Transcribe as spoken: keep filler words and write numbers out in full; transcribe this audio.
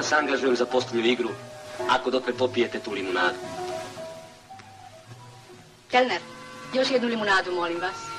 vas angažujem za posljednju igru, ako dokle popijete tu limunadu. Kelner, još jednu limunadu, molim vas.